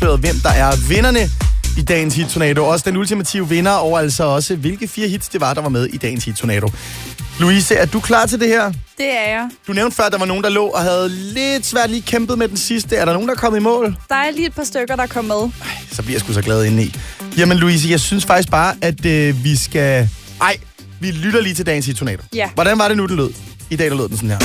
afsløret, hvem der er vinderne i dagens hit-tornado. Også den ultimative vinder, og altså også, hvilke 4 hits det var, der var med i dagens hit-tornado. Louise, er du klar til det her? Det er jeg. Du nævnte før, at der var nogen, der lå og havde lidt svært lige kæmpet med den sidste. Er der nogen, der er kommet i mål? Der er lige et par stykker, der kom med. Så bliver jeg sgu så glad indeni. Jamen Louise, jeg synes faktisk bare, at vi skal... vi lytter lige til dagens hit-tornado. Ja. Hvordan var det nu, det lød? I dag, der lød den sådan her.